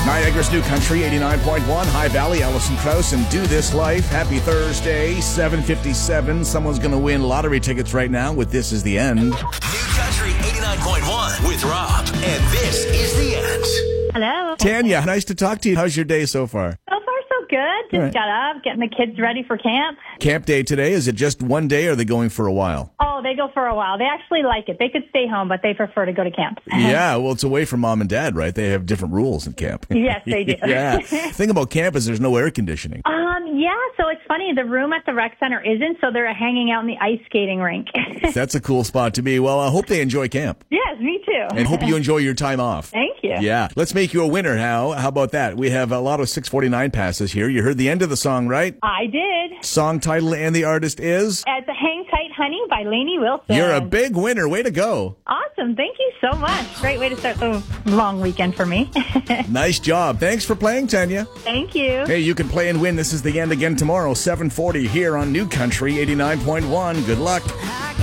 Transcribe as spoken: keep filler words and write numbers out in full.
Niagara's New Country, eighty-nine point one. High Valley, Alison Krauss, and Do This Life. Happy Thursday, seven fifty-seven. Someone's going to win lottery tickets right now with This Is the End. New Country eighty-nine point one with Rob. And this is the end. Hello. Tanya, nice to talk to you. How's your day so far? So far, so good. Just All right. got up, getting the kids ready for camp. Camp day today, is it just one day or are they going for a while? Oh, they go for a while. They actually like it. They could stay home, but they prefer to go to camp. Yeah, well, it's away from mom and dad, right? They have different rules in camp. Yes, they do. Yeah. The thing about camp is there's no air conditioning. Um, yeah, so it's funny. The room at the rec center isn't, so they're hanging out in the ice skating rink. That's a cool spot to be. Well, I hope they enjoy camp. Yes, me too. And hope you enjoy your time off. Thank you. Yeah. Let's make you a winner, How? How about that? We have a lot of six forty-nine passes here. You heard the end of the song, right? I did. Song title and the artist is? It's Hang Tight Honey by Lainey Wilson. You're a big winner. Way to go. Awesome. Thank you so much. Great way to start the long weekend for me. Nice job. Thanks for playing, Tanya. Thank you. Hey, you can play and win. This is the end again tomorrow, seven forty here on New Country eighty-nine point one. Good luck.